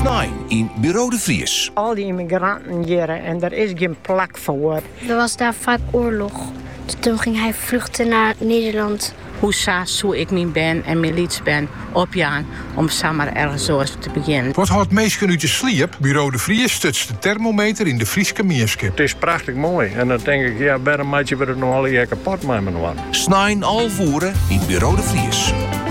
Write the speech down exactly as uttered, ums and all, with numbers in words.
Snijn in Bureau de Vries. Al die immigranten hier en er is geen plek voor. Er was daar vaak oorlog. Toen ging hij vluchten naar Nederland. Hoe zou ik mijn ben en mijn lieds ben opjaan om samen ergens zo te beginnen. Wat houdt meestal uit de sliep? Bureau de Vries stutst de thermometer in de Frieske Meerskip. Het is prachtig mooi. En dan denk ik, ja, waarom maak je het nog al hier kapot met me? Snijn al voeren in Bureau de Vries.